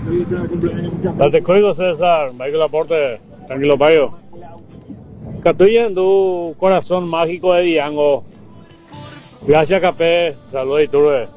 Date código, César, Michael Laporte, tranquilo, payo. Catuya en tu corazón mágico de Diango. Gracias, Capé, saludos y turbe.